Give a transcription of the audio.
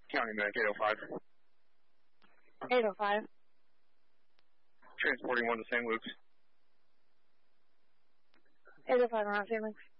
County Medic 805. 805. Transporting 1 to St. Luke's. 805 around St. Luke's.